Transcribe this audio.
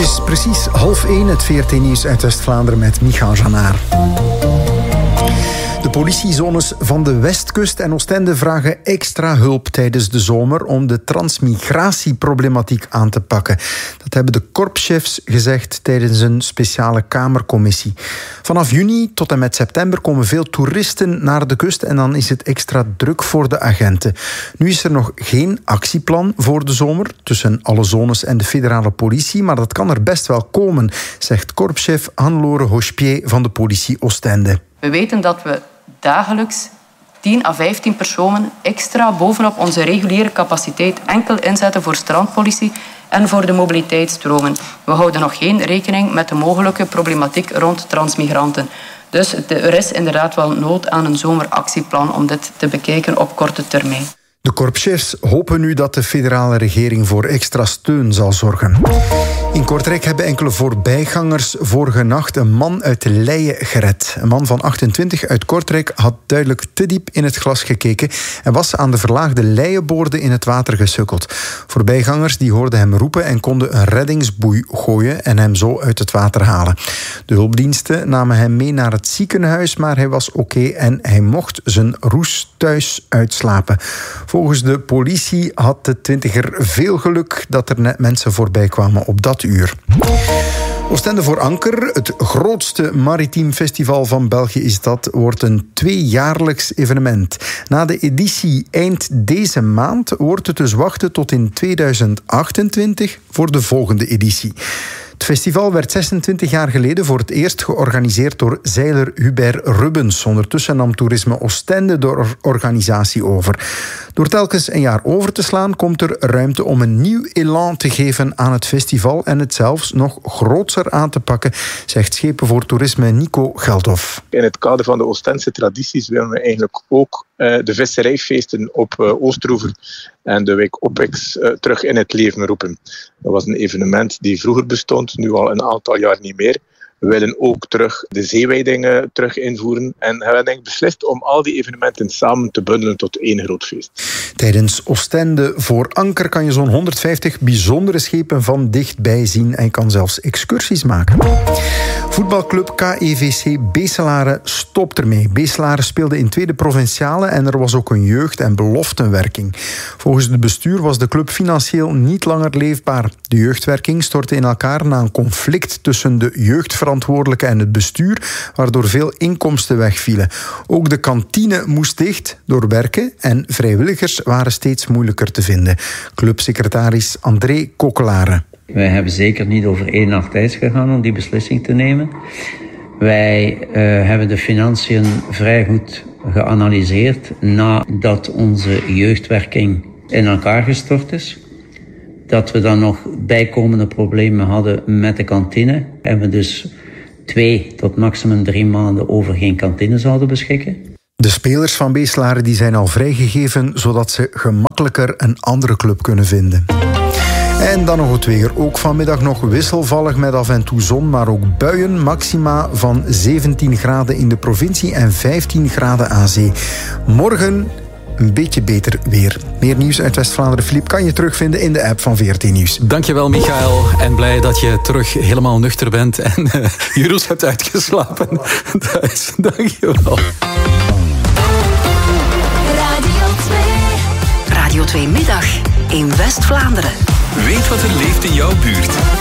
Het is precies 12:30, het VRT-nieuws uit West-Vlaanderen met Micha Janaar. De politiezones van de Westkust en Oostende vragen extra hulp tijdens de zomer om de transmigratieproblematiek aan te pakken. Dat hebben de korpschefs gezegd tijdens een speciale kamercommissie. Vanaf juni tot en met september komen veel toeristen naar de kust en dan is het extra druk voor de agenten. Nu is er nog geen actieplan voor de zomer tussen alle zones en de federale politie, maar dat kan er best wel komen, zegt korpschef Anne-Laure Hochepied van de politie Oostende. We weten dat we dagelijks 10 à 15 personen extra bovenop onze reguliere capaciteit enkel inzetten voor strandpolitie en voor de mobiliteitsstromen. We houden nog geen rekening met de mogelijke problematiek rond transmigranten. Dus er is inderdaad wel nood aan een zomeractieplan om dit te bekijken op korte termijn. De korpschefs hopen nu dat de federale regering voor extra steun zal zorgen. In Kortrijk hebben enkele voorbijgangers vorige nacht een man uit de Leie gered. Een man van 28 uit Kortrijk had duidelijk te diep in het glas gekeken en was aan de verlaagde Leienboorden in het water gesukkeld. Voorbijgangers die hoorden hem roepen en konden een reddingsboei gooien en hem zo uit het water halen. De hulpdiensten namen hem mee naar het ziekenhuis, maar hij was oké en hij mocht zijn roes thuis uitslapen. Volgens de politie had de 20er veel geluk dat er net mensen voorbij kwamen op dat uur. Oostende voor Anker, het grootste maritiem festival van België is dat, wordt een 2-jaarlijks evenement. Na de editie eind deze maand wordt het dus wachten tot in 2028 voor de volgende editie. Het festival werd 26 jaar geleden voor het eerst georganiseerd door zeiler Hubert Rubens. Ondertussen nam Toerisme Oostende de organisatie over. Door telkens een jaar over te slaan komt er ruimte om een nieuw elan te geven aan het festival en het zelfs nog groter aan te pakken, zegt Schepen voor Toerisme Nico Geldhof. In het kader van de Oostense tradities willen we eigenlijk ook de visserijfeesten op Oostroever en de wijk Oppex terug in het leven roepen. Dat was een evenement die vroeger bestond, nu al een aantal jaar niet meer. We willen ook terug de zeewijdingen terug invoeren en hebben denk ik beslist om al die evenementen samen te bundelen tot één groot feest. Tijdens Oostende voor Anker kan je zo'n 150 bijzondere schepen van dichtbij zien en je kan zelfs excursies maken. Voetbalclub KEVC Beeselare stopt ermee. Beeselare speelde in tweede provinciale en er was ook een jeugd- en beloftenwerking. Volgens het bestuur was de club financieel niet langer leefbaar. De jeugdwerking stortte in elkaar na een conflict tussen de jeugdverantwoordelijke en het bestuur, waardoor veel inkomsten wegvielen. Ook de kantine moest dicht door werken en vrijwilligers waren steeds moeilijker te vinden. Clubsecretaris André Kokkelare. Wij hebben zeker niet over 1 nacht ijs gegaan om die beslissing te nemen. Wij hebben de financiën vrij goed geanalyseerd nadat onze jeugdwerking in elkaar gestort is. Dat we dan nog bijkomende problemen hadden met de kantine. En we dus 2 tot maximum 3 maanden over geen kantine zouden beschikken. De spelers van Beeselare die zijn al vrijgegeven, zodat ze gemakkelijker een andere club kunnen vinden. En dan nog het weer. Ook vanmiddag nog wisselvallig met af en toe zon, maar ook buien. Maxima van 17 graden in de provincie en 15 graden aan zee. Morgen een beetje beter weer. Meer nieuws uit West-Vlaanderen, Filip, kan je terugvinden in de app van VRT Nieuws. Dankjewel, Michael. En blij dat je terug helemaal nuchter bent en je roes hebt uitgeslapen. Dankjewel. Radio 2 Middag in West-Vlaanderen. Weet wat er leeft in jouw buurt.